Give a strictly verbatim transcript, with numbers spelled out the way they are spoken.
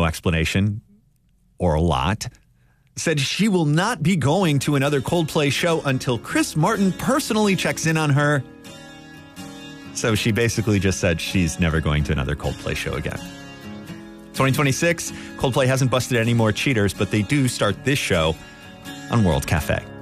explanation, or a lot, said she will not be going to another Coldplay show until Chris Martin personally checks in on her. So she basically just said she's never going to another Coldplay show again. twenty twenty-six, Coldplay hasn't busted any more cheaters, but they do start this show on World Cafe.